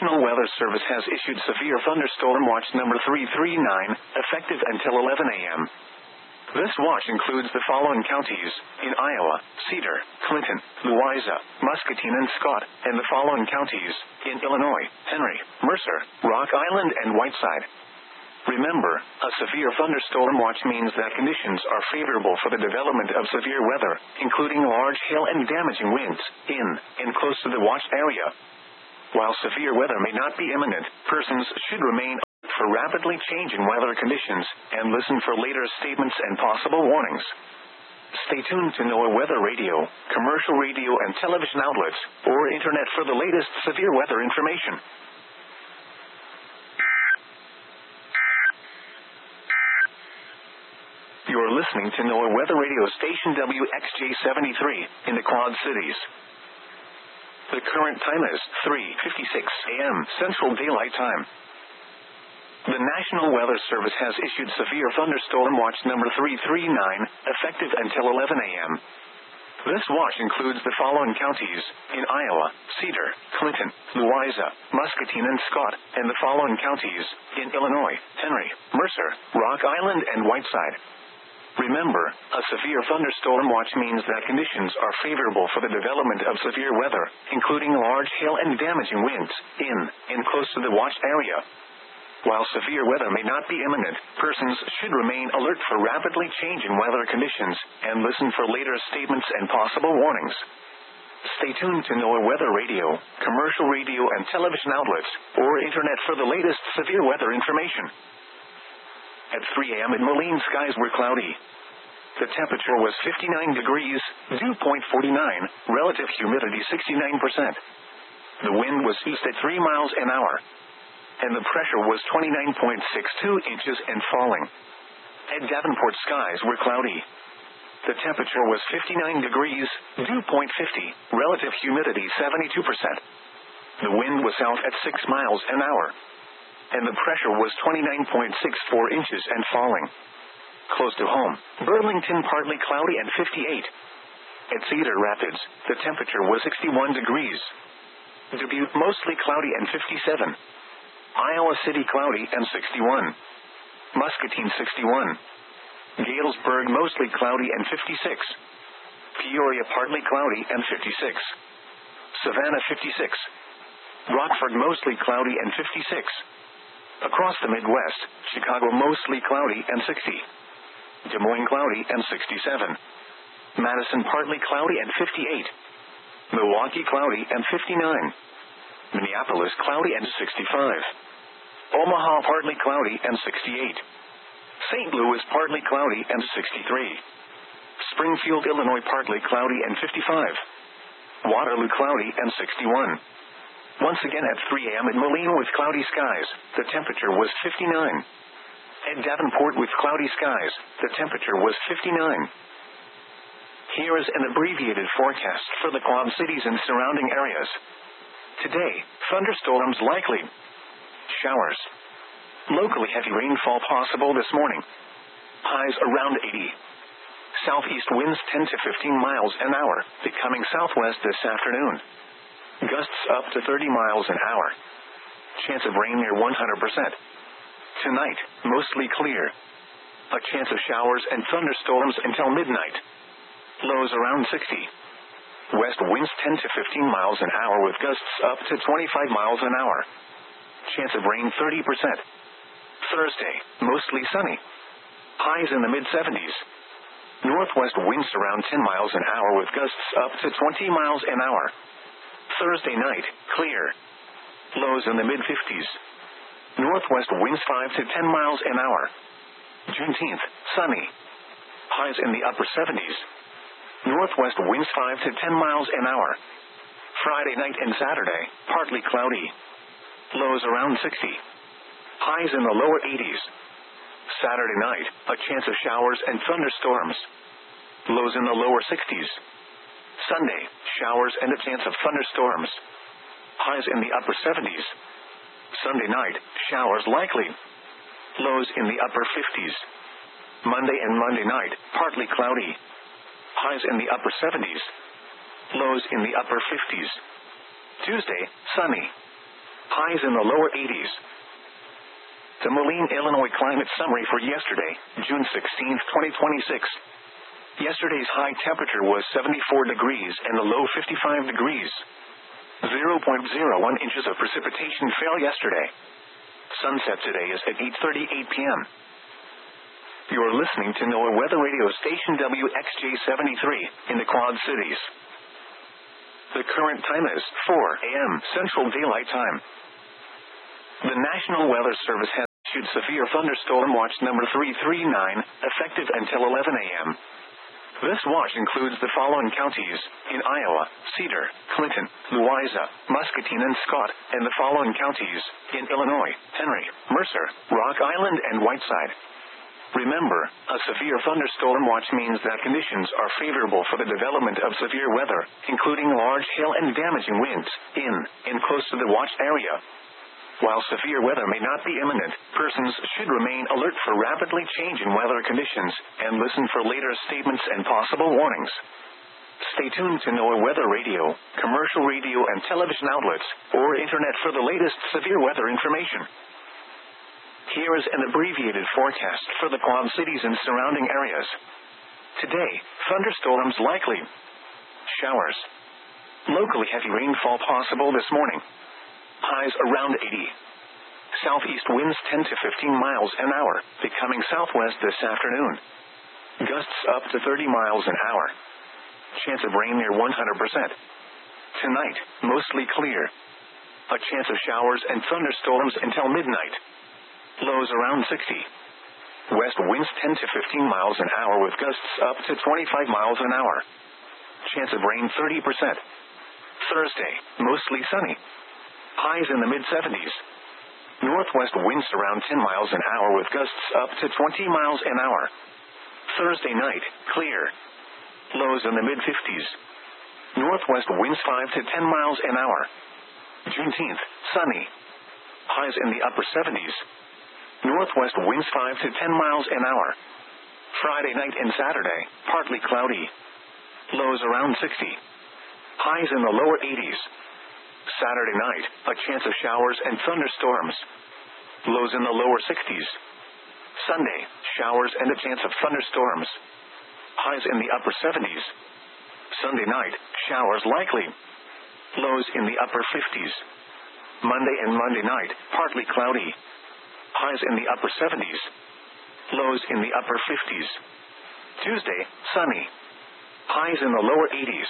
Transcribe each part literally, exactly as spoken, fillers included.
National Weather Service has issued severe thunderstorm watch number three three nine, effective until eleven a m This watch includes the following counties: in Iowa, Cedar, Clinton, Louisa, Muscatine, and Scott, and the following counties: in Illinois, Henry, Mercer, Rock Island, and Whiteside. Remember, a severe thunderstorm watch means that conditions are favorable for the development of severe weather, including large hail and damaging winds, in and close to the watched area. While severe weather may not be imminent, persons should remain alert for rapidly changing weather conditions, and listen for later statements and possible warnings. Stay tuned to NOAA Weather Radio, commercial radio and television outlets, or internet for the latest severe weather information. You're listening to NOAA Weather Radio Station W X J seventy-three, in the Quad Cities. The current time is three fifty-six a m Central Daylight Time. The National Weather Service has issued severe thunderstorm watch number three three nine, effective until eleven a m This watch includes the following counties: in Iowa, Cedar, Clinton, Louisa, Muscatine, and Scott, and the following counties: in Illinois, Henry, Mercer, Rock Island, and Whiteside. Remember, a severe thunderstorm watch means that conditions are favorable for the development of severe weather, including large hail and damaging winds, in and close to the watched area. While severe weather may not be imminent, persons should remain alert for rapidly changing weather conditions, and listen for later statements and possible warnings. Stay tuned to NOAA Weather Radio, commercial radio and television outlets, or internet for the latest severe weather information. At three a m in Moline, skies were cloudy. The temperature was fifty-nine degrees, dew point forty-nine, relative humidity sixty-nine percent. The wind was east at three miles an hour, and the pressure was twenty-nine point six two inches and falling. At Davenport, skies were cloudy. The temperature was fifty-nine degrees, dew point fifty, relative humidity seventy-two percent. The wind was south at six miles an hour, and the pressure was twenty-nine point six four inches and falling. Close to home, Burlington partly cloudy and fifty-eight. At Cedar Rapids, the temperature was sixty-one degrees. Dubuque mostly cloudy and fifty-seven. Iowa City cloudy and sixty-one. Muscatine sixty-one. Galesburg mostly cloudy and fifty-six. Peoria partly cloudy and fifty-six. Savannah fifty-six. Rockford mostly cloudy and fifty-six. Across the Midwest, Chicago mostly cloudy and sixty. Des Moines cloudy and sixty-seven. Madison partly cloudy and fifty-eight. Milwaukee cloudy and fifty-nine. Minneapolis cloudy and sixty-five. Omaha partly cloudy and sixty-eight. Saint Louis partly cloudy and sixty-three. Springfield, Illinois partly cloudy and fifty-five. Waterloo cloudy and sixty-one. Once again at three a m in Moline with cloudy skies, the temperature was fifty-nine. At Davenport with cloudy skies, the temperature was fifty-nine. Here is an abbreviated forecast for the Quad Cities and surrounding areas. Today, thunderstorms likely. Showers. Locally heavy rainfall possible this morning. Highs around eighty. Southeast winds ten to fifteen miles an hour, becoming southwest this afternoon. Gusts up to thirty miles an hour. Chance of rain near one hundred percent. Tonight, mostly clear. A chance of showers and thunderstorms until midnight. Lows around sixty. West winds ten to fifteen miles an hour with gusts up to twenty-five miles an hour. Chance of rain thirty percent. Thursday, mostly sunny. Highs in the mid seventies. Northwest winds around ten miles an hour with gusts up to twenty miles an hour. Thursday night, clear. Lows in the mid fifties. Northwest winds five to ten miles an hour. Juneteenth, sunny. Highs in the upper seventies. Northwest winds five to ten miles an hour. Friday night and Saturday, partly cloudy. Lows around sixty. Highs in the lower eighties. Saturday night, a chance of showers and thunderstorms. Lows in the lower sixties. Sunday, showers and a chance of thunderstorms. Highs in the upper seventies. Sunday night, showers likely. Lows in the upper fifties. Monday and Monday night, partly cloudy. Highs in the upper seventies. Lows in the upper fifties. Tuesday, sunny. highs in the lower eighties. The Moline, Illinois climate summary for yesterday, June sixteenth, twenty twenty-six. Yesterday's high temperature was seventy-four degrees and the low fifty-five degrees. zero point zero one inches of precipitation fell yesterday. Sunset today is at eight thirty-eight p.m. You are listening to NOAA Weather Radio Station W X J seventy-three in the Quad Cities. The current time is four a.m. Central Daylight Time. The National Weather Service has issued severe thunderstorm watch number three three nine, effective until eleven a.m. This watch includes the following counties in Iowa: Cedar, Clinton, Louisa, Muscatine, and Scott, and the following counties in Illinois: Henry, Mercer, Rock Island, and Whiteside. Remember, a severe thunderstorm watch means that conditions are favorable for the development of severe weather, including large hail and damaging winds, in and close to the watch area. While severe weather may not be imminent, persons should remain alert for rapidly changing weather conditions and listen for later statements and possible warnings. Stay tuned to NOAA Weather Radio, commercial radio and television outlets, or internet for the latest severe weather information. Here is an abbreviated forecast for the Quad Cities and surrounding areas. Today, thunderstorms likely. Showers. Locally heavy rainfall possible this morning. Highs around eighty. Southeast winds ten to fifteen miles an hour, becoming southwest this afternoon. Gusts up to thirty miles an hour. Chance of rain near one hundred percent. Tonight, mostly clear. A chance of showers and thunderstorms until midnight. Lows around sixty. West winds ten to fifteen miles an hour with gusts up to twenty-five miles an hour. Chance of rain thirty percent. Thursday, mostly sunny. Highs in the mid seventies. Northwest winds around ten miles an hour with gusts up to twenty miles an hour. Thursday night, clear. Lows in the mid fifties. Northwest winds five to ten miles an hour. Juneteenth, sunny. Highs in the upper seventies. Northwest winds five to ten miles an hour. Friday night and Saturday, partly cloudy. Lows around sixty. Highs in the lower eighties. Saturday night, a chance of showers and thunderstorms. Lows in the lower sixties. Sunday, showers and a chance of thunderstorms. Highs in the upper seventies. Sunday night, showers likely. Lows in the upper fifties. Monday and Monday night, partly cloudy. Highs in the upper seventies. Lows in the upper fifties. Tuesday, sunny. Highs in the lower eighties.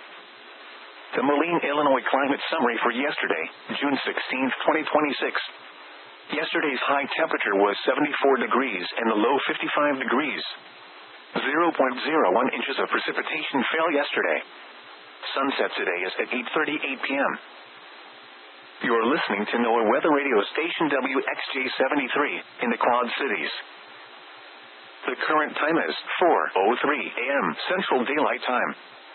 The Moline, Illinois climate summary for yesterday, June sixteenth, twenty twenty-six. Yesterday's high temperature was seventy-four degrees and the low fifty-five degrees. zero point zero one inches of precipitation fell yesterday. Sunset today is at eight thirty-eight p.m. You are listening to NOAA Weather Radio Station W X J seventy-three in the Quad Cities. The current time is four oh three a.m. Central Daylight Time.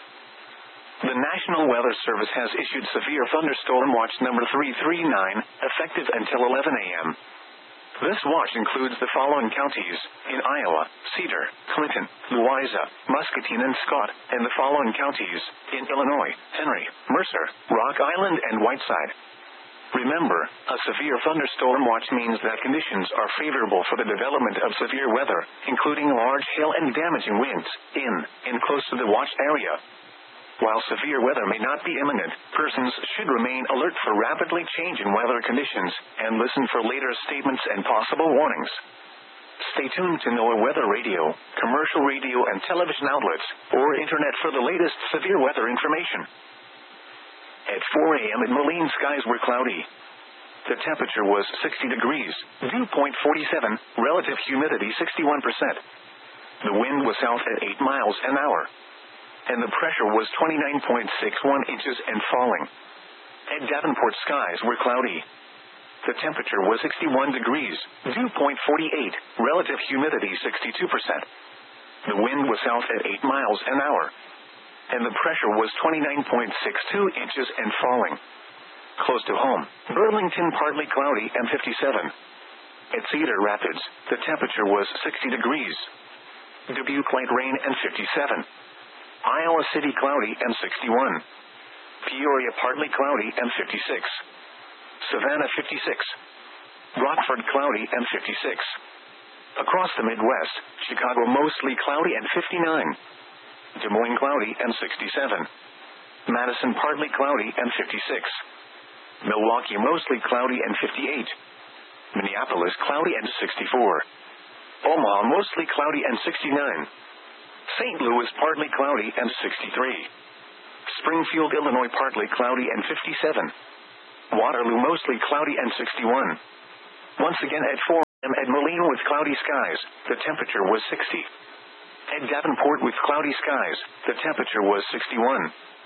The National Weather Service has issued severe thunderstorm watch number three three nine, effective until eleven a.m. This watch includes the following counties in Iowa: Cedar, Clinton, Louisa, Muscatine, and Scott, and the following counties in Illinois: Henry, Mercer, Rock Island, and Whiteside. Remember, a severe thunderstorm watch means that conditions are favorable for the development of severe weather, including large hail and damaging winds, in and close to the watch area. While severe weather may not be imminent, persons should remain alert for rapidly changing weather conditions and listen for later statements and possible warnings. Stay tuned to NOAA Weather Radio, commercial radio and television outlets, or internet for the latest severe weather information. At four a.m. in Moline, skies were cloudy. The temperature was sixty degrees, dew point forty-seven, relative humidity sixty-one percent. The wind was south at eight miles an hour. And the pressure was twenty-nine point six one inches and falling. At Davenport, skies were cloudy. The temperature was sixty-one degrees, dew point forty-eight, relative humidity sixty-two percent. The wind was south at eight miles an hour. And the pressure was twenty-nine point six two inches and falling. Close to home, Burlington, partly cloudy and fifty-seven. At Cedar Rapids, the temperature was sixty degrees. Dubuque, light rain and fifty-seven. Iowa City, cloudy and sixty-one. Peoria, partly cloudy and fifty-six. Savannah fifty-six. Rockford cloudy and fifty-six. Across the Midwest, Chicago mostly cloudy and fifty-nine. Des Moines cloudy and sixty-seven. Madison partly cloudy and fifty-six. Milwaukee mostly cloudy and fifty-eight. Minneapolis cloudy and sixty-four. Omaha mostly cloudy and sixty-nine. Saint Louis partly cloudy and sixty-three. Springfield, Illinois partly cloudy and fifty-seven. Waterloo mostly cloudy and sixty-one. Once again at four a m at Moline with cloudy skies, the temperature was sixty. At Davenport with cloudy skies, the temperature was sixty-one.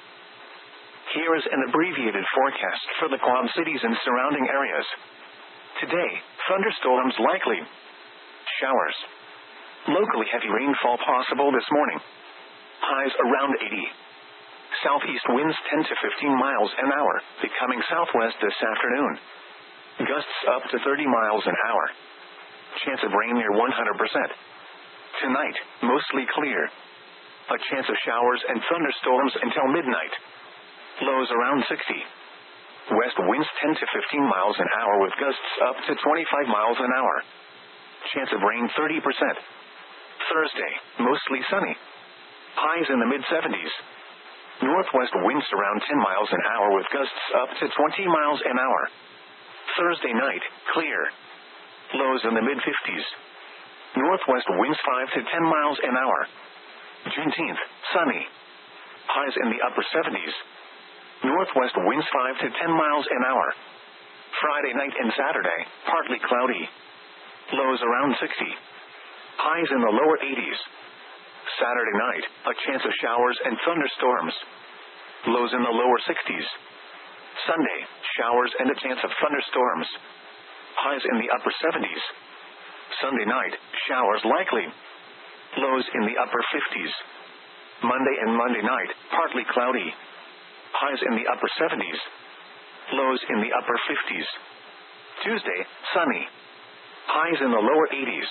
Here is an abbreviated forecast for the Quad Cities and surrounding areas. Today, thunderstorms likely. Showers. Locally heavy rainfall possible this morning. Highs around eighty. Southeast winds ten to fifteen miles an hour, becoming southwest this afternoon. Gusts up to thirty miles an hour. Chance of rain near one hundred percent. Tonight, mostly clear. A chance of showers and thunderstorms until midnight. Lows around sixty. West winds ten to fifteen miles an hour with gusts up to twenty-five miles an hour. Chance of rain thirty percent. Thursday, mostly sunny. Highs in the mid seventies. Northwest winds around ten miles an hour with gusts up to twenty miles an hour. Thursday night, clear. Lows in the mid fifties. Northwest winds five to ten miles an hour. Juneteenth, sunny. Highs in the upper seventies. Northwest winds five to ten miles an hour. Friday night and Saturday, partly cloudy. Lows around sixty. Highs in the lower eighties. Saturday night, a chance of showers and thunderstorms. Lows in the lower sixties. Sunday, showers and a chance of thunderstorms. Highs in the upper seventies. Sunday night, showers likely. Lows in the upper fifties. Monday and Monday night, partly cloudy. Highs in the upper seventies. Lows in the upper fifties. Tuesday, sunny. Highs in the lower eighties.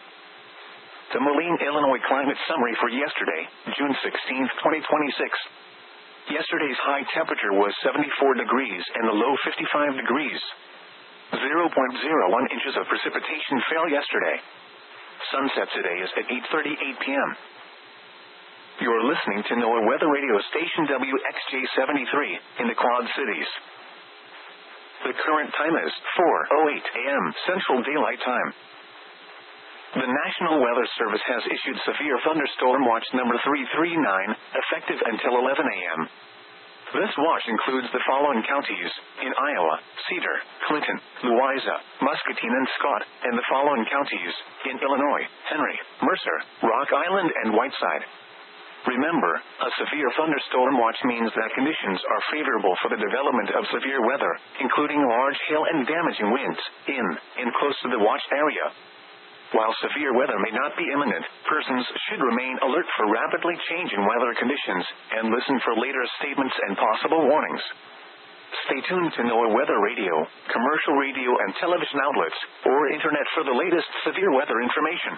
The Moline, Illinois climate summary for yesterday, June sixteenth, twenty twenty-six. Yesterday's high temperature was seventy-four degrees and the low fifty-five degrees. zero point zero one inches of precipitation fell yesterday. Sunset today is at eight thirty-eight p m You're listening to NOAA Weather Radio Station W X J seventy-three in the Quad Cities. The current time is four oh eight a m Central Daylight Time. The National Weather Service has issued severe thunderstorm watch number three three nine, effective until eleven a m This watch includes the following counties in Iowa: Cedar, Clinton, Louisa, Muscatine, and Scott, and the following counties in Illinois: Henry, Mercer, Rock Island, and Whiteside. Remember, a severe thunderstorm watch means that conditions are favorable for the development of severe weather, including large hail and damaging winds, in and close to the watch area. While severe weather may not be imminent, persons should remain alert for rapidly changing weather conditions, and listen for later statements and possible warnings. Stay tuned to NOAA Weather Radio, commercial radio and television outlets, or internet for the latest severe weather information.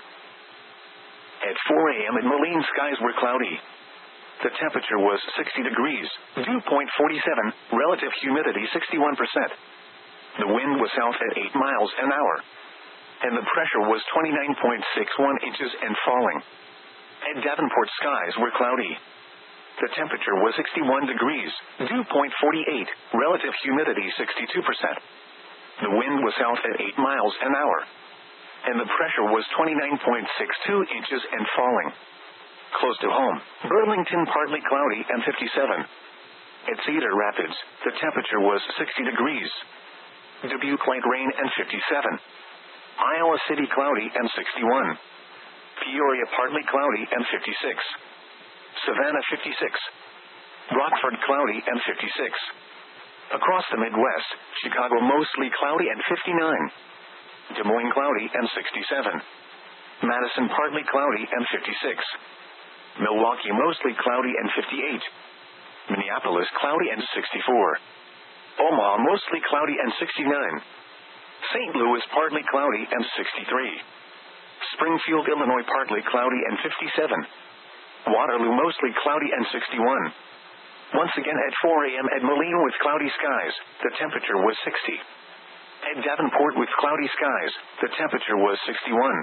At four a m at Moline, skies were cloudy. The temperature was sixty degrees, dew point forty-seven, relative humidity sixty-one percent. The wind was south at eight miles an hour. And the pressure was twenty-nine point six one inches and falling. At Davenport, skies were cloudy. The temperature was sixty-one degrees, dew point forty-eight, relative humidity sixty-two percent. The wind was south at eight miles an hour. And the pressure was twenty-nine point six two inches and falling. Close to home, Burlington partly cloudy and fifty-seven. At Cedar Rapids, the temperature was sixty degrees. Dubuque light rain and fifty-seven. Iowa City cloudy and sixty-one. Peoria partly cloudy and fifty-six. Savannah fifty-six. Rockford cloudy and fifty-six. Across the Midwest, Chicago mostly cloudy and fifty-nine. Des Moines cloudy and sixty-seven. Madison partly cloudy and fifty-six. Milwaukee mostly cloudy and fifty-eight. Minneapolis cloudy and sixty-four. Omaha mostly cloudy and sixty-nine. Saint Louis partly cloudy and sixty-three. Springfield, Illinois partly cloudy and fifty-seven. Waterloo mostly cloudy and sixty-one. Once again at four a.m. at Moline with cloudy skies, the temperature was sixty. At Davenport with cloudy skies, the temperature was sixty-one.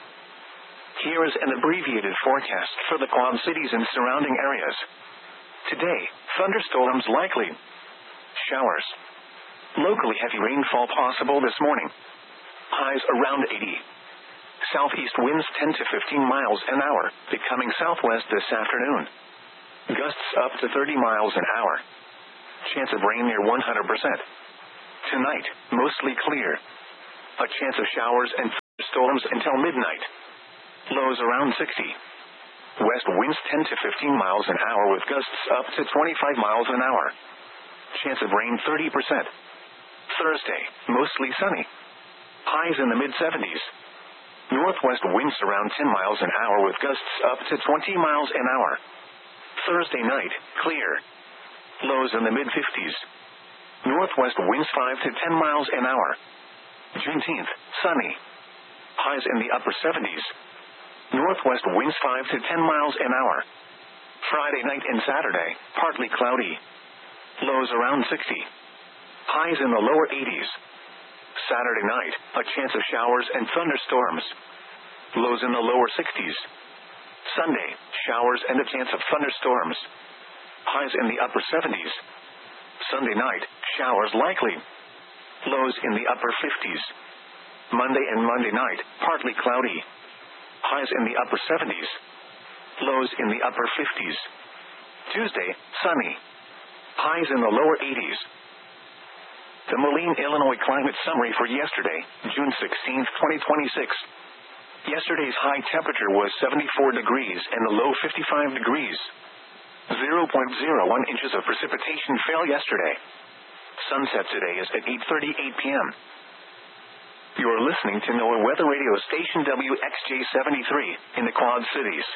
Here is an abbreviated forecast for the Quad Cities and surrounding areas. Today, thunderstorms likely. Showers. Locally heavy rainfall possible this morning. Highs around eighty. Southeast winds ten to fifteen miles an hour, becoming southwest this afternoon. Gusts up to thirty miles an hour. Chance of rain near one hundred percent. Tonight, mostly clear. A chance of showers and thunderstorms until midnight. Lows around sixty. West winds ten to fifteen miles an hour with gusts up to twenty-five miles an hour. Chance of rain thirty percent. Thursday, mostly sunny. Highs in the mid seventies. Northwest winds around ten miles an hour with gusts up to twenty miles an hour. Thursday night, clear. Lows in the mid fifties. Northwest winds five to ten miles an hour. Juneteenth, sunny. Highs in the upper seventies. Northwest winds five to ten miles an hour. Friday night and Saturday, partly cloudy. Lows around sixty. Highs in the lower eighties. Saturday night, a chance of showers and thunderstorms. Lows in the lower sixties. Sunday, showers and a chance of thunderstorms. Highs in the upper seventies. Sunday night, showers likely. Lows in the upper fifties. Monday and Monday night, partly cloudy. Highs in the upper seventies. Lows in the upper fifties. Tuesday, sunny. Highs in the lower eighties. The Moline, Illinois climate summary for yesterday, June sixteenth, twenty twenty-six. Yesterday's high temperature was seventy-four degrees and the low fifty-five degrees. zero point zero one inches of precipitation fell yesterday. Sunset today is at eight thirty-eight p.m. You are listening to NOAA Weather Radio Station W X J seventy-three in the Quad Cities.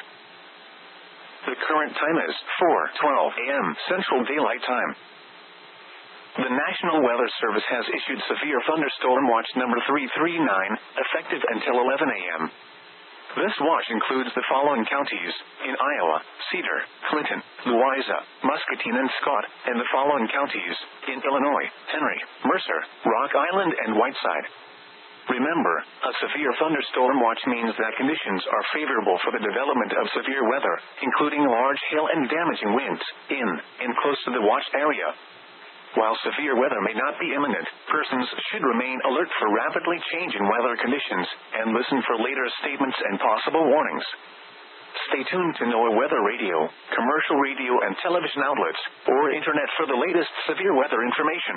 The current time is four twelve a.m. Central Daylight Time. The National Weather Service has issued severe thunderstorm watch number three three nine, effective until eleven a.m. This watch includes the following counties in Iowa: Cedar, Clinton, Louisa, Muscatine, and Scott, and the following counties in Illinois: Henry, Mercer, Rock Island, and Whiteside. Remember, a severe thunderstorm watch means that conditions are favorable for the development of severe weather, including large hail and damaging winds, in and close to the watched area. While severe weather may not be imminent, persons should remain alert for rapidly changing weather conditions, and listen for later statements and possible warnings. Stay tuned to NOAA Weather Radio, commercial radio and television outlets, or internet for the latest severe weather information.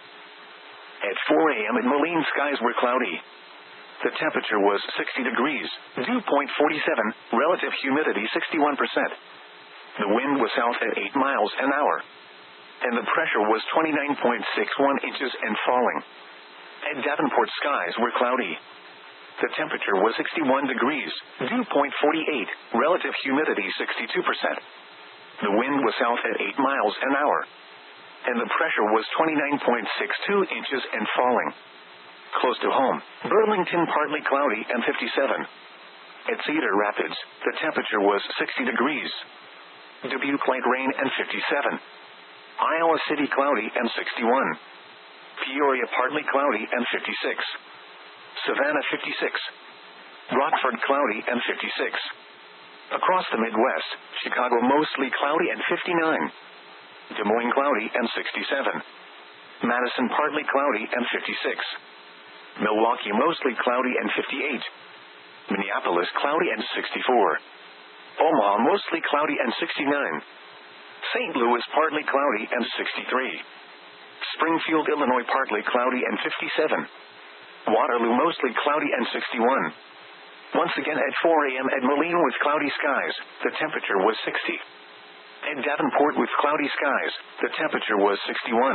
At four a.m. at Moline, skies were cloudy. The temperature was sixty degrees, dew point forty-seven, relative humidity sixty-one percent. The wind was south at eight miles an hour. And the pressure was twenty-nine point six one inches and falling. At Davenport, skies were cloudy. The temperature was sixty-one degrees, dew point forty-eight, relative humidity sixty-two percent. The wind was south at eight miles an hour. And the pressure was twenty-nine point six two inches and falling. Close to home, Burlington, partly cloudy and fifty-seven. At Cedar Rapids, the temperature was sixty degrees. Dubuque, light rain and fifty-seven. Iowa City, cloudy and sixty-one. Peoria, partly cloudy and fifty-six. Savannah, fifty-six. Rockford, cloudy and fifty-six. Across the Midwest, Chicago, mostly cloudy and fifty-nine. Des Moines, cloudy and sixty-seven. Madison, partly cloudy and fifty-six. Milwaukee, mostly cloudy and fifty-eight. Minneapolis, cloudy and sixty-four. Omaha, mostly cloudy and sixty-nine. Saint Louis, partly cloudy and sixty-three. Springfield, Illinois, partly cloudy and fifty-seven. Waterloo, mostly cloudy and sixty-one. Once again at four a.m. at Moline with cloudy skies, the temperature was sixty. At Davenport with cloudy skies, the temperature was sixty-one.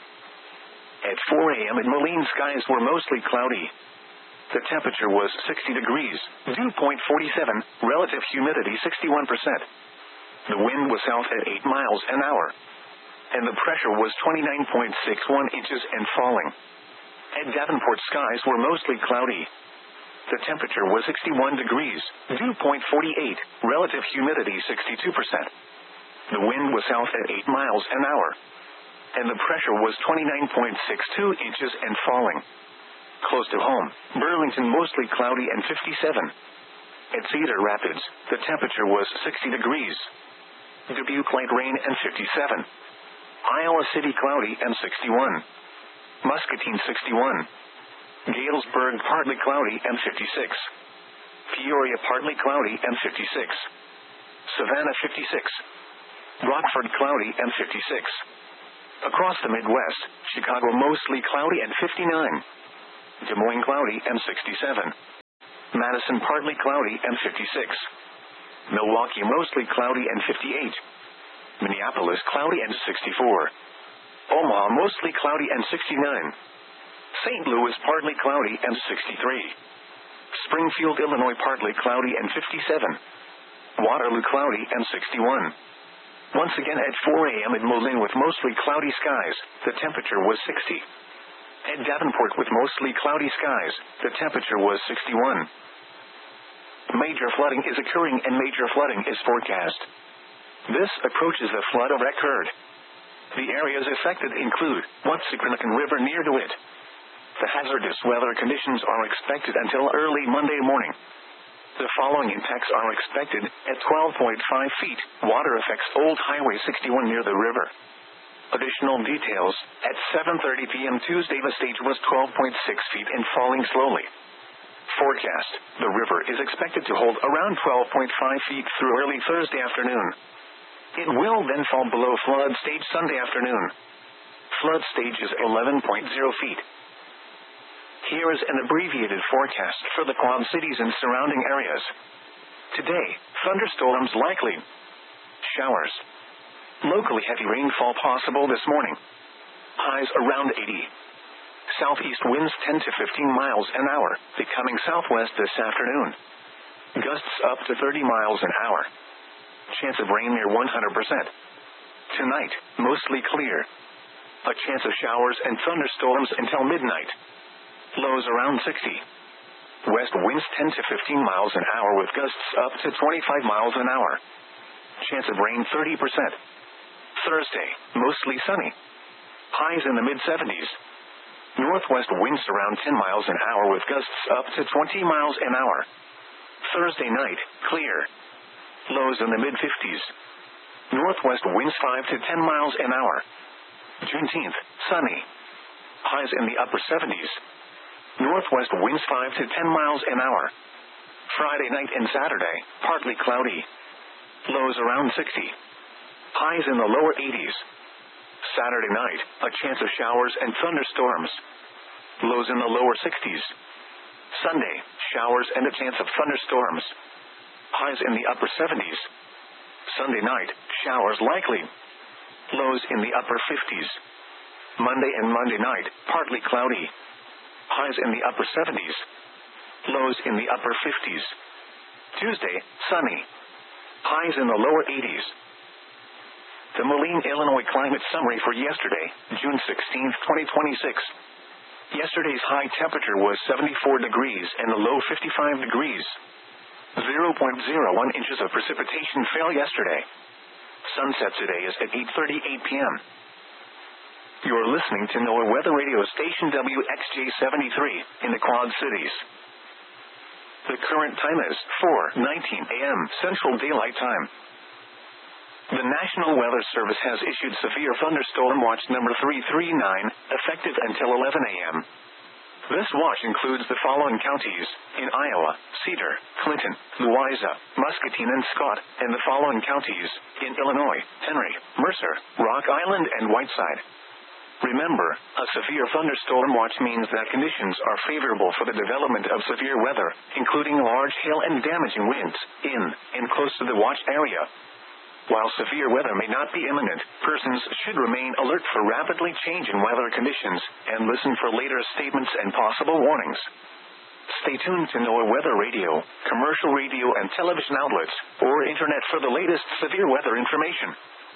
At four a.m. at Moline, skies were mostly cloudy. The temperature was sixty degrees, dew point forty-seven, relative humidity sixty-one percent. The wind was south at eight miles an hour. And the pressure was twenty-nine point six one inches and falling. At Davenport, skies were mostly cloudy. The temperature was sixty-one degrees, dew point forty-eight, relative humidity sixty-two percent. The wind was south at eight miles an hour. And the pressure was twenty-nine point six two inches and falling. Close to home, Burlington mostly cloudy and fifty-seven. At Cedar Rapids, the temperature was sixty degrees. Dubuque light rain and fifty-seven. Iowa City cloudy and sixty-one. Muscatine sixty-one. Galesburg partly cloudy and fifty-six. Peoria partly cloudy and fifty-six. Savannah fifty-six. Rockford cloudy and fifty-six. Across the Midwest, Chicago mostly cloudy and fifty-nine. Des Moines cloudy and sixty-seven. Madison partly cloudy and fifty-six. Milwaukee mostly cloudy and fifty-eight. Minneapolis cloudy and sixty-four. Omaha mostly cloudy and sixty-nine. Saint Louis partly cloudy and sixty-three. Springfield, Illinois partly cloudy and fifty-seven. Waterloo cloudy and sixty-one. Once again at four a.m. in Moline with mostly cloudy skies, the temperature was sixty. At Davenport with mostly cloudy skies, the temperature was sixty-one. Major flooding is occurring and major flooding is forecast. This approaches the flood record. The areas affected include Watsicranacan River near DeWitt. The hazardous weather conditions are expected until early Monday morning. The following impacts are expected at twelve point five feet. Water affects Old Highway sixty-one near the river. Additional details, at seven thirty p.m. Tuesday the stage was twelve point six feet and falling slowly. Forecast, the river is expected to hold around twelve point five feet through early Thursday afternoon. It will then fall below flood stage Sunday afternoon. Flood stage is eleven point zero feet. Here is an abbreviated forecast for the Quad Cities and surrounding areas. Today, thunderstorms likely. Showers. Locally heavy rainfall possible this morning. Highs around eighty. Southeast winds ten to fifteen miles an hour, becoming southwest this afternoon. Gusts up to thirty miles an hour. Chance of rain near one hundred percent. Tonight, mostly clear. A chance of showers and thunderstorms until midnight. Lows around sixty. West winds ten to fifteen miles an hour with gusts up to twenty-five miles an hour. Chance of rain thirty percent. Thursday, mostly sunny. Highs in the mid seventies. Northwest winds around ten miles an hour with gusts up to twenty miles an hour. Thursday night, clear. Lows in the mid fifties. Northwest winds five to ten miles an hour. Juneteenth, sunny. Highs in the upper seventies. Northwest winds five to ten miles an hour. Friday night and Saturday, partly cloudy. Lows around sixty. Highs in the lower eighties. Saturday night, a chance of showers and thunderstorms. Lows in the lower sixties. Sunday, showers and a chance of thunderstorms. Highs in the upper seventies. Sunday night, showers likely. Lows in the upper fifties. Monday and Monday night, partly cloudy. Highs in the upper seventies. Lows in the upper fifties. Tuesday, sunny. Highs in the lower eighties. The Moline, Illinois climate summary for yesterday, June sixteenth, twenty twenty-six. Yesterday's high temperature was seventy-four degrees and the low fifty-five degrees. zero point zero one inches of precipitation fell yesterday. Sunset today is at eight thirty-eight p.m. You're listening to NOAA Weather Radio Station W X J seventy-three in the Quad Cities. The current time is four nineteen a.m. Central Daylight Time. The National Weather Service has issued severe thunderstorm watch number three three nine, effective until eleven a.m. This watch includes the following counties in Iowa: Cedar, Clinton, Louisa, Muscatine, and Scott, and the following counties in Illinois: Henry, Mercer, Rock Island, and Whiteside. Remember, a severe thunderstorm watch means that conditions are favorable for the development of severe weather, including large hail and damaging winds, in and close to the watch area. While severe weather may not be imminent, persons should remain alert for rapidly changing weather conditions and listen for later statements and possible warnings. Stay tuned to NOAA Weather Radio, commercial radio and television outlets, or internet for the latest severe weather information.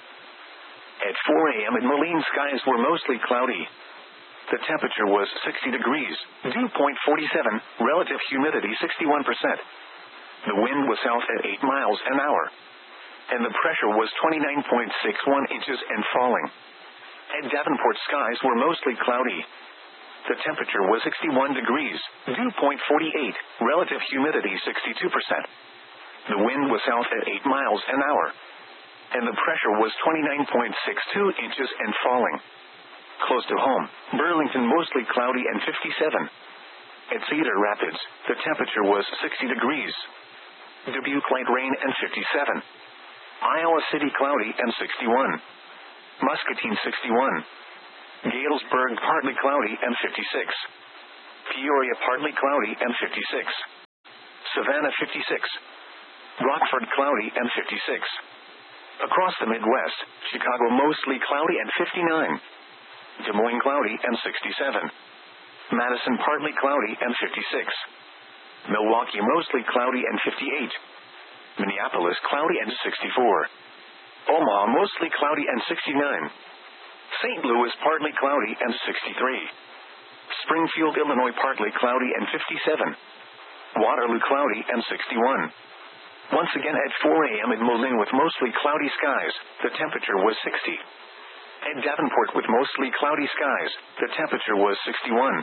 At four a.m. in Moline, skies were mostly cloudy. The temperature was sixty degrees, dew point forty-seven, relative humidity sixty-one percent. The wind was south at eight miles an hour. and the pressure was twenty-nine point six one inches and falling. At Davenport, skies were mostly cloudy. The temperature was sixty-one degrees, dew point forty-eight, relative humidity sixty-two percent. The wind was south at eight miles an hour, and the pressure was twenty-nine point six two inches and falling. Close to home, Burlington mostly cloudy and fifty-seven. At Cedar Rapids, the temperature was sixty degrees. Dubuque light rain and fifty-seven. Iowa City cloudy and sixty-one. Muscatine sixty-one. Galesburg partly cloudy and fifty-six. Peoria partly cloudy and fifty-six. Savannah fifty-six. Rockford cloudy and fifty-six. Across the Midwest, Chicago mostly cloudy and fifty-nine. Des Moines cloudy and sixty-seven. Madison partly cloudy and fifty-six. Milwaukee mostly cloudy and fifty-eight. Minneapolis cloudy and sixty-four. Omaha mostly cloudy and sixty-nine. Saint Louis partly cloudy and sixty-three. Springfield, Illinois partly cloudy and fifty-seven. Waterloo cloudy and sixty-one. Once again at four a.m. in Moline with mostly cloudy skies, the temperature was sixty. At Davenport with mostly cloudy skies, the temperature was sixty-one.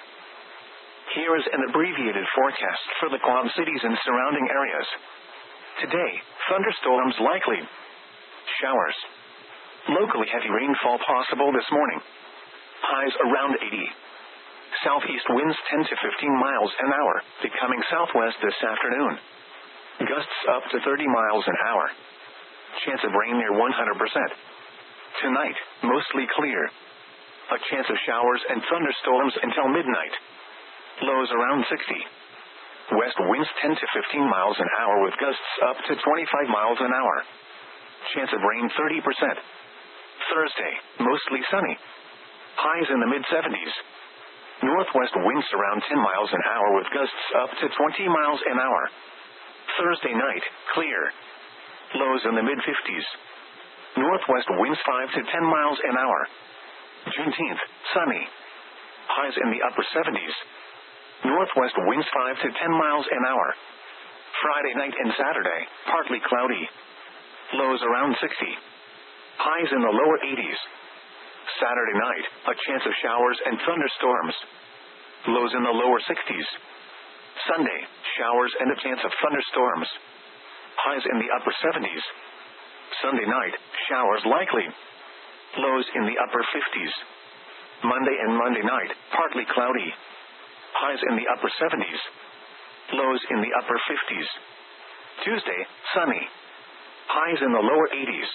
Here is an abbreviated forecast for the Quad Cities and surrounding areas. Today, thunderstorms likely. Showers. Locally heavy rainfall possible this morning. Highs around eighty. Southeast winds ten to fifteen miles an hour, becoming southwest this afternoon. Gusts up to thirty miles an hour. Chance of rain near one hundred percent. Tonight, mostly clear. A chance of showers and thunderstorms until midnight. Lows around sixty. West winds ten to fifteen miles an hour with gusts up to twenty-five miles an hour. Chance of rain thirty percent. Thursday, mostly sunny. Highs in the mid seventies. Northwest winds around ten miles an hour with gusts up to twenty miles an hour. Thursday night, clear. Lows in the mid fifties. Northwest winds five to ten miles an hour. Juneteenth, sunny. Highs in the upper seventies. Northwest winds five to ten miles an hour. Friday night and Saturday, partly cloudy. Lows around sixty. Highs in the lower eighties. Saturday night, a chance of showers and thunderstorms. Lows in the lower sixties. Sunday, showers and a chance of thunderstorms. Highs in the upper seventies. Sunday night, showers likely. Lows in the upper fifties. Monday and Monday night, partly cloudy. Highs in the upper seventies. Lows in the upper fifties. Tuesday, sunny. Highs in the lower eighties.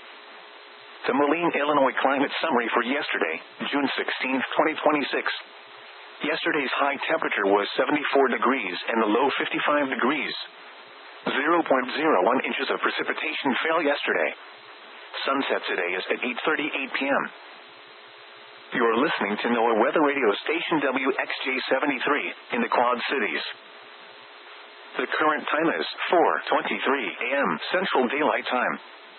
The Moline, Illinois climate summary for yesterday, June sixteenth, twenty twenty-six. Yesterday's high temperature was seventy-four degrees and the low fifty-five degrees. zero point zero one inches of precipitation fell yesterday. Sunset today is at eight thirty-eight p.m. You're listening to NOAA Weather Radio Station W X J seventy-three in the Quad Cities. The current time is four twenty-three a.m. Central Daylight Time.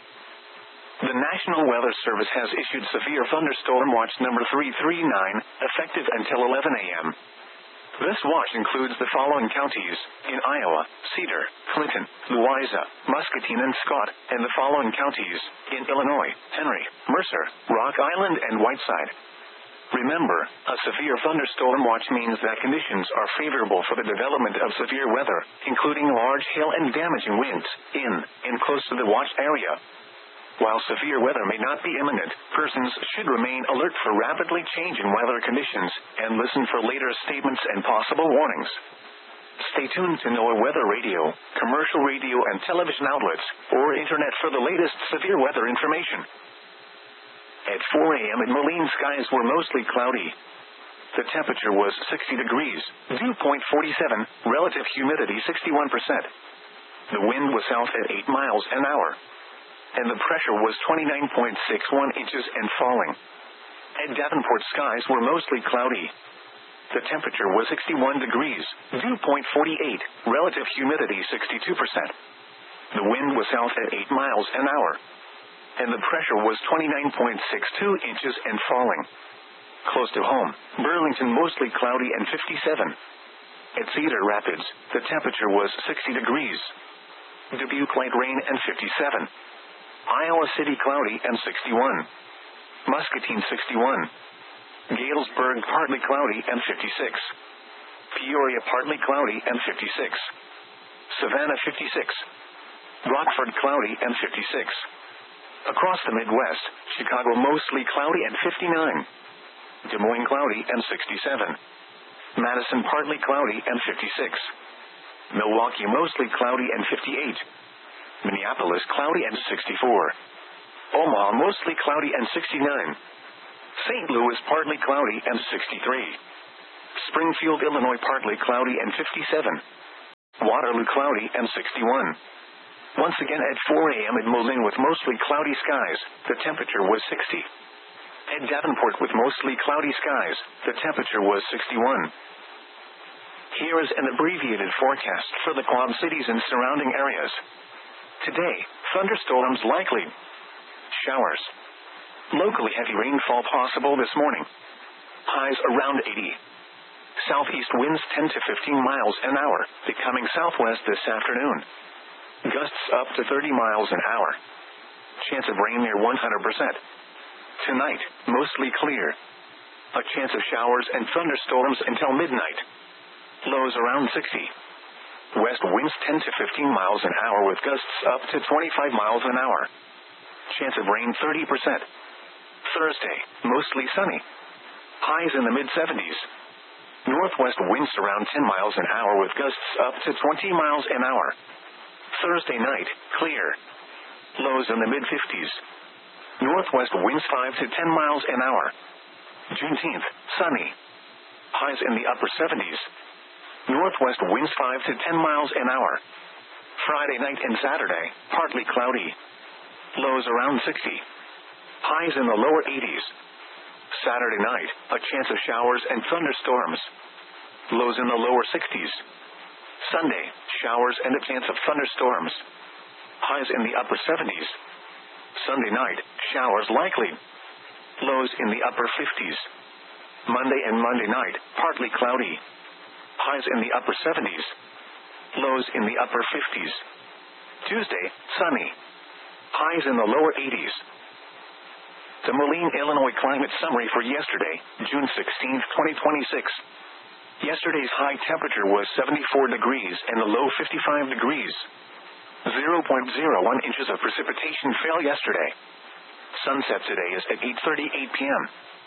The National Weather Service has issued severe thunderstorm watch number three three nine, effective until eleven a.m. This watch includes the following counties in Iowa: Cedar, Clinton, Louisa, Muscatine, and Scott, and the following counties in Illinois: Henry, Mercer, Rock Island, and Whiteside. Remember, a severe thunderstorm watch means that conditions are favorable for the development of severe weather, including large hail and damaging winds, in and close to the watch area. While severe weather may not be imminent, persons should remain alert for rapidly changing weather conditions and listen for later statements and possible warnings. Stay tuned to NOAA Weather Radio, commercial radio and television outlets, or internet for the latest severe weather information. At four a.m. in Moline, skies were mostly cloudy. The temperature was sixty degrees, dew point forty-seven, relative humidity sixty-one percent. The wind was south at eight miles an hour, and the pressure was twenty-nine point six one inches and falling. At Davenport, skies were mostly cloudy. The temperature was sixty-one degrees, dew point forty-eight, relative humidity sixty-two percent. The wind was south at eight miles an hour, and the pressure was twenty-nine point six two inches and falling. Close to home, Burlington mostly cloudy and fifty-seven. At Cedar Rapids, the temperature was sixty degrees. Dubuque light rain and fifty-seven. Iowa City cloudy and sixty-one. Muscatine sixty-one. Galesburg partly cloudy and fifty-six. Peoria partly cloudy and fifty-six. Savannah fifty-six. Rockford cloudy and fifty-six. Across the Midwest, Chicago mostly cloudy and fifty-nine. Des Moines cloudy and sixty-seven. Madison partly cloudy and fifty-six. Milwaukee mostly cloudy and fifty-eight. Minneapolis cloudy and sixty-four. Omaha mostly cloudy and sixty-nine. Saint Louis partly cloudy and sixty-three. Springfield, Illinois partly cloudy and fifty-seven. Waterloo cloudy and sixty-one. Once again at four a.m. at Moline with mostly cloudy skies, the temperature was sixty. At Davenport with mostly cloudy skies, the temperature was sixty-one. Here is an abbreviated forecast for the Quad Cities and surrounding areas. Today, thunderstorms likely. Showers. Locally heavy rainfall possible this morning. Highs around eighty. Southeast winds ten to fifteen miles an hour, becoming southwest this afternoon. Gusts up to thirty miles an hour. Chance of rain near one hundred percent. Tonight, mostly clear. A chance of showers and thunderstorms until midnight. Lows around sixty. West winds ten to fifteen miles an hour with gusts up to twenty-five miles an hour. Chance of rain thirty percent. Thursday, mostly sunny. Highs in the mid seventies. Northwest winds around ten miles an hour with gusts up to twenty miles an hour. Thursday night, clear. Lows in the mid fifties. Northwest winds five to ten miles an hour. Juneteenth, sunny. Highs in the upper seventies. Northwest winds five to ten miles an hour. Friday night and Saturday, partly cloudy. Lows around sixty. Highs in the lower eighties. Saturday night, a chance of showers and thunderstorms. Lows in the lower sixties. Sunday, showers and a chance of thunderstorms. Highs in the upper seventies. Sunday night, showers likely. Lows in the upper fifties. Monday and Monday night, partly cloudy. Highs in the upper seventies. Lows in the upper fifties. Tuesday, sunny. Highs in the lower eighties. The Moline, Illinois climate summary for yesterday, June sixteenth, twenty twenty-six. Yesterday's high temperature was seventy-four degrees and the low fifty-five degrees. zero point zero one inches of precipitation fell yesterday. Sunset today is at eight thirty-eight p.m.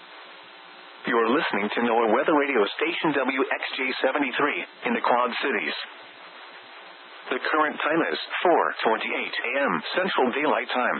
You are listening to NOAA Weather Radio Station W X J seventy-three in the Quad Cities. The current time is four twenty-eight a.m. Central Daylight Time.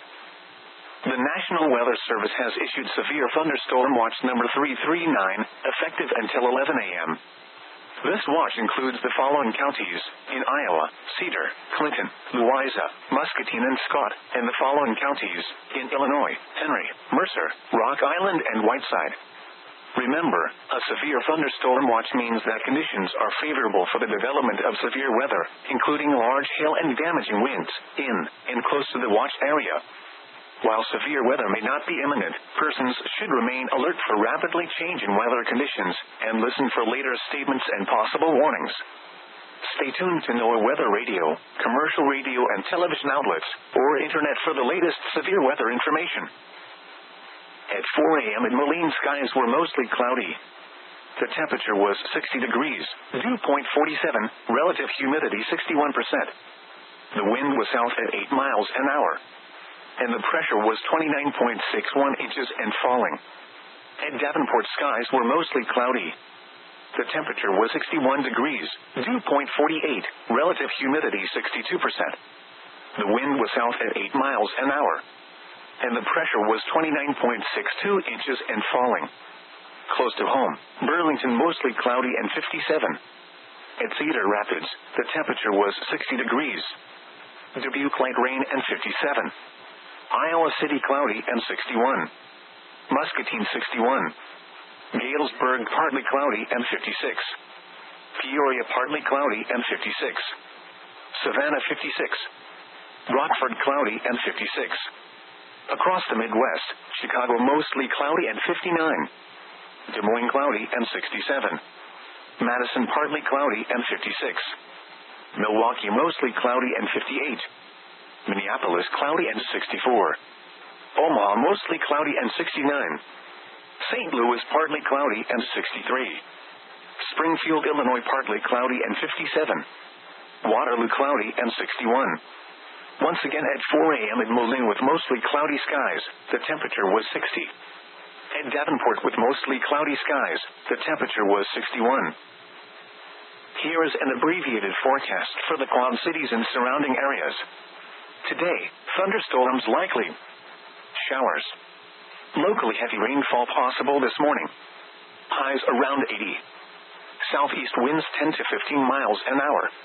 The National Weather Service has issued severe thunderstorm watch number three three nine, effective until eleven a.m. This watch includes the following counties in Iowa: Cedar, Clinton, Louisa, Muscatine, and Scott, and the following counties in Illinois: Henry, Mercer, Rock Island, and Whiteside. Remember, a severe thunderstorm watch means that conditions are favorable for the development of severe weather, including large hail and damaging winds, in and close to the watch area. While severe weather may not be imminent, persons should remain alert for rapidly changing weather conditions and listen for later statements and possible warnings. Stay tuned to NOAA Weather Radio, commercial radio and television outlets, or internet for the latest severe weather information. At four a.m. in Moline, skies were mostly cloudy. The temperature was sixty degrees, dew point forty-seven, relative humidity sixty-one percent. The wind was south at eight miles an hour. And the pressure was twenty-nine point six one inches and falling. At Davenport, skies were mostly cloudy. The temperature was sixty-one degrees, dew point forty-eight, relative humidity sixty-two percent. The wind was south at eight miles an hour. And the pressure was twenty-nine point six two inches and falling. Close to home, Burlington mostly cloudy and fifty-seven. At Cedar Rapids, the temperature was sixty degrees. Dubuque light rain and fifty-seven. Iowa City cloudy and sixty-one. Muscatine sixty-one. Galesburg partly cloudy and fifty-six. Peoria partly cloudy and fifty-six. Savannah fifty-six. Rockford cloudy and fifty-six. Across the Midwest, Chicago mostly cloudy and fifty-nine. Des Moines cloudy and sixty-seven. Madison partly cloudy and fifty-six. Milwaukee, mostly cloudy and fifty-eight. Minneapolis, cloudy and sixty-four. Omaha, mostly cloudy and sixty-nine. Saint Louis, partly cloudy and sixty-three. Springfield, Illinois, partly cloudy and fifty-seven. Waterloo, cloudy and sixty-one. Once again at four a.m. in Moline with mostly cloudy skies, the temperature was sixty. At Davenport with mostly cloudy skies, the temperature was sixty-one. Here is an abbreviated forecast for the Quad Cities and surrounding areas. Today, thunderstorms likely. Showers. Locally heavy rainfall possible this morning. Highs around eighty. Southeast winds ten to fifteen miles an hour.